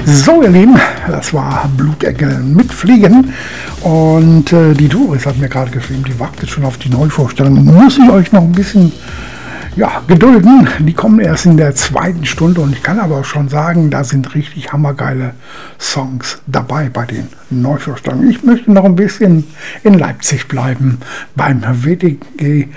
So, ihr Lieben, das war Blutegel mit Fliegen. Und die Doris hat mir gerade geschrieben, die wartet schon auf die Neuvorstellung. Muss ich euch noch ein bisschen gedulden. Die kommen erst in der zweiten Stunde und ich kann aber auch schon sagen, da sind richtig hammergeile Songs dabei bei den Neuvorstellungen. Ich möchte noch ein bisschen in Leipzig bleiben. Beim WDG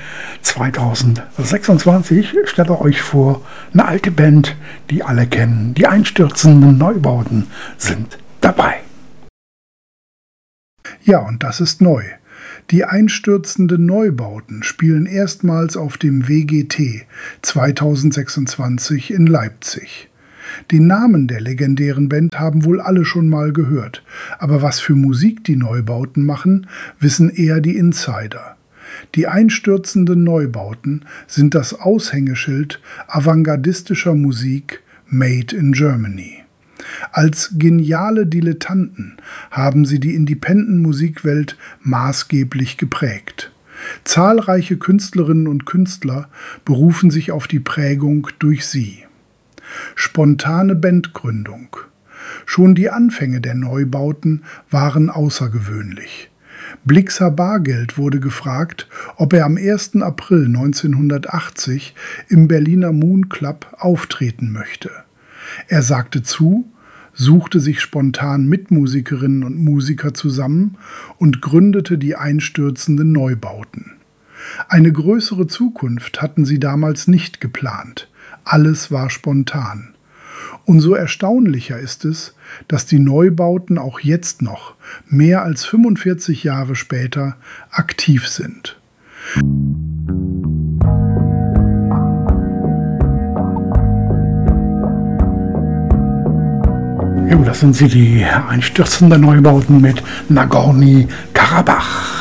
2026 stellt ihr euch vor, eine alte Band, die alle kennen. Die einstürzenden Neubauten sind dabei. Ja, und das ist neu. Die einstürzenden Neubauten spielen erstmals auf dem WGT 2026 in Leipzig. Den Namen der legendären Band haben wohl alle schon mal gehört, aber was für Musik die Neubauten machen, wissen eher die Insider. Die einstürzenden Neubauten sind das Aushängeschild avantgardistischer Musik Made in Germany. Als geniale Dilettanten haben sie die Independent-Musikwelt maßgeblich geprägt. Zahlreiche Künstlerinnen und Künstler berufen sich auf die Prägung durch sie. Spontane Bandgründung. Schon die Anfänge der Neubauten waren außergewöhnlich. Blixer Bargeld wurde gefragt, ob er am 1. April 1980 im Berliner Moon Club auftreten möchte. Er sagte zu, suchte sich spontan Mitmusikerinnen und Musiker zusammen und gründete die einstürzenden Neubauten. Eine größere Zukunft hatten sie damals nicht geplant. Alles war spontan. Umso erstaunlicher ist es, dass die Neubauten auch jetzt noch, mehr als 45 Jahre später, aktiv sind. Jo, das sind sie, die einstürzenden Neubauten mit Nagorny-Karabach.